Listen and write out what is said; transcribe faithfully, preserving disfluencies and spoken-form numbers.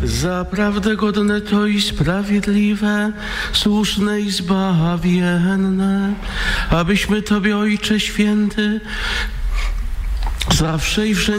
Zaprawdę godne to i sprawiedliwe, słuszne i zbawienne, abyśmy Tobie, Ojcze Święty, zawsze i wszędzie